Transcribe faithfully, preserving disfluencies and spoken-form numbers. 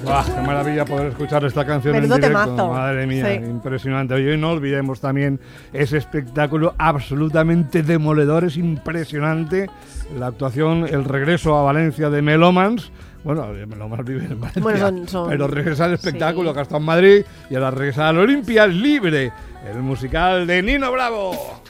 ¡Buah, qué maravilla poder escuchar esta canción Menudo en directo! temazo. Madre mía, Sí. impresionante. Y hoy no olvidemos también ese espectáculo absolutamente demoledor, es impresionante. La actuación, el regreso a Valencia de Melomans. Bueno, Melomans vive en Valencia, Bueno, son- son- pero regresa al espectáculo sí. que ha estado en Madrid y ahora regresa al Olimpia Libre, el musical de Nino Bravo.